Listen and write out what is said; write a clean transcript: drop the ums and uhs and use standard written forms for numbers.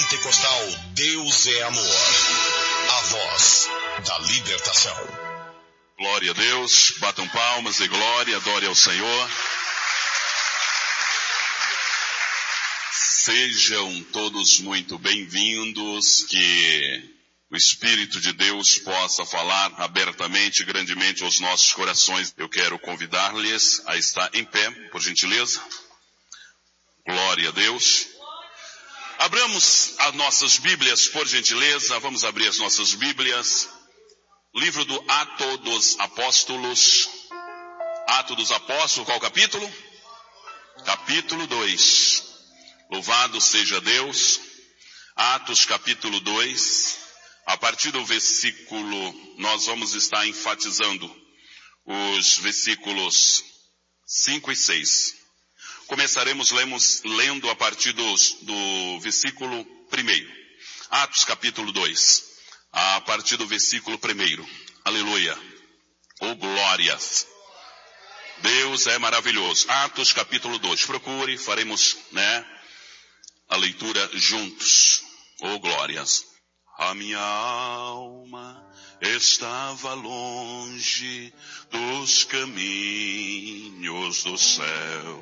Pentecostal Deus é Amor. A voz da libertação. Glória a Deus, batam palmas e glória, adore ao Senhor. Sejam todos muito bem-vindos, que o Espírito de Deus possa falar abertamente, grandemente aos nossos corações. Eu quero convidar-lhes a estar em pé, por gentileza. Glória a Deus. Abramos as nossas Bíblias, por gentileza. Vamos abrir as nossas Bíblias. Livro do Ato dos Apóstolos. Ato dos Apóstolos, qual capítulo? Capítulo 2. Louvado seja Deus. Atos capítulo 2. A partir do versículo, nós vamos estar enfatizando os versículos 5 e 6. Começaremos lendo a partir do versículo 1. Atos capítulo 2. A partir do versículo 1. Aleluia. Oh, glórias. Deus é maravilhoso. Atos capítulo 2. Procure, faremos, a leitura juntos. Oh, glórias. A minha alma estava longe dos caminhos do céu.